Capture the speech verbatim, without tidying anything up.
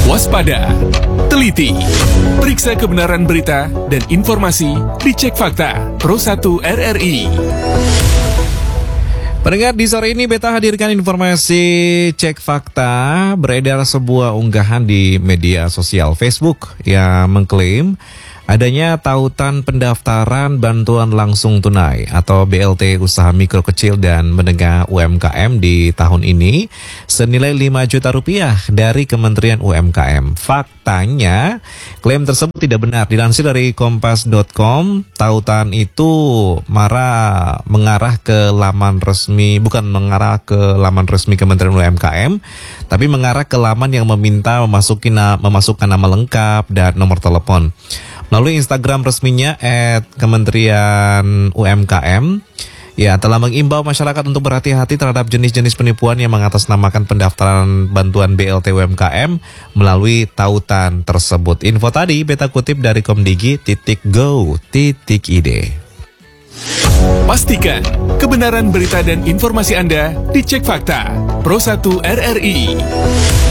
Waspada, teliti, periksa kebenaran berita dan informasi dicek fakta Pro satu R R I. Pendengar, di sore ini Beta hadirkan informasi cek fakta. Beredar sebuah unggahan di media sosial Facebook yang mengklaim adanya tautan pendaftaran bantuan langsung tunai atau B L T usaha mikro kecil dan menengah U M K M di tahun ini senilai lima juta rupiah dari Kementerian U M K M. Faktanya, klaim tersebut tidak benar. Dilansir dari kompas dot com, tautan itu marah mengarah ke laman resmi, bukan mengarah ke laman resmi Kementerian U M K M, tapi mengarah ke laman yang meminta memasuki memasukkan nama lengkap dan nomor telepon. Melalui Instagram resminya et kementerian U M K M, ya telah mengimbau masyarakat untuk berhati-hati terhadap jenis-jenis penipuan yang mengatasnamakan pendaftaran bantuan B L T U M K M melalui tautan tersebut. Info tadi Beta kutip dari komdigi titik go titik id. Pastikan kebenaran berita dan informasi Anda dicek fakta Pro satu R R I.